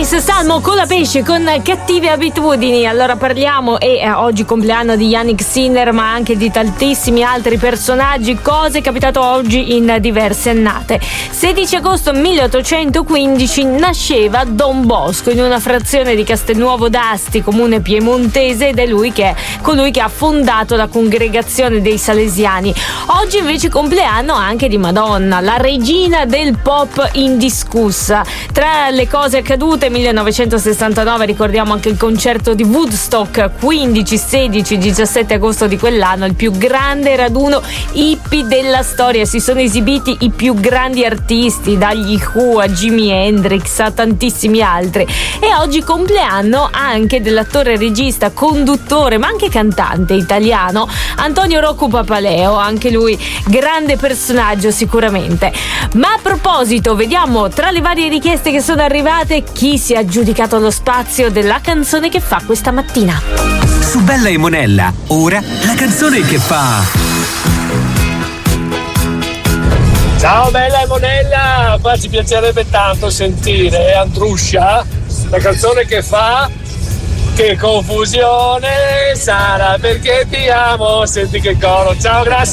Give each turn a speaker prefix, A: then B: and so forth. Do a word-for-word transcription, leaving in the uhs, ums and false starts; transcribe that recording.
A: Dennis Salmo con la pesce, con Cattive abitudini. Allora parliamo, e eh, oggi compleanno di Yannick Sinner, ma anche di tantissimi altri personaggi. Cosa è capitato oggi in diverse annate? sedici agosto milleottocentoquindici nasceva Don Bosco in una frazione di Castelnuovo d'Asti, comune piemontese, ed è lui che è colui che ha fondato la congregazione dei Salesiani. Oggi invece compleanno anche di Madonna, la regina del pop indiscussa. Tra le cose accadute, millenovecentosessantanove, ricordiamo anche il concerto di Woodstock, quindici, sedici, diciassette agosto di quell'anno, il più grande raduno hippie della storia. Si sono esibiti i più grandi artisti, dagli Who a Jimi Hendrix a tantissimi altri. E oggi compleanno anche dell'attore, regista, conduttore ma anche cantante italiano Antonio Rocco Papaleo, anche lui grande personaggio sicuramente. Ma a proposito, vediamo tra le varie richieste che sono arrivate chi si è aggiudicato lo spazio della canzone che fa questa mattina.
B: Su Bella e Monella, ora la canzone che fa.
C: Ciao Bella e Monella, qua ci piacerebbe tanto sentire Andruscia, la canzone che fa Che confusione sarà perché ti amo, senti che coro. Ciao, grazie.